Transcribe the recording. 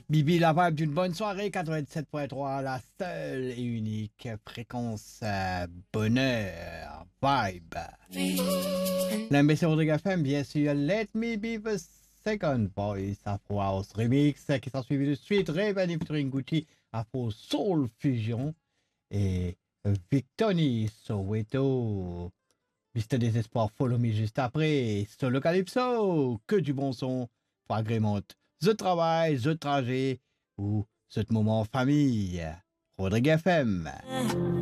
Bibi, la vibe d'une bonne soirée, 87.3, la seule et unique fréquence bonheur, vibe. L'MBC Rodrigue FM, bien sûr, Let Me Be the Second Voice, Afro House Remix, qui s'en suivi de suite, Raven featuring Gucci, Afro Soul Fusion, et Victony Soweto. Mr Désespoir, Follow Me juste après, Solo Calypso, que du bon son, pour agrémente The Travail, The Trajet, ou ce moment en famille, Rodrigue FM.